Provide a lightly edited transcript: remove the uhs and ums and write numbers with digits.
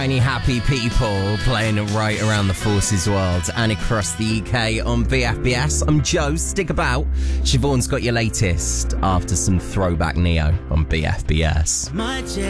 Any happy people playing it right around the Forces world and across the UK on BFBS. I'm Joe, stick about. Siobhan's got your latest after some throwback Neo on BFBS.